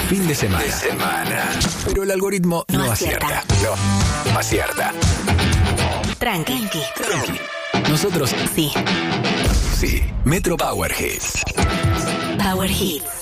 fin de semana. Pero el algoritmo no acierta. No acierta. Tranqui. Nosotros sí. Sí. Metro Power Hits. Power Hits.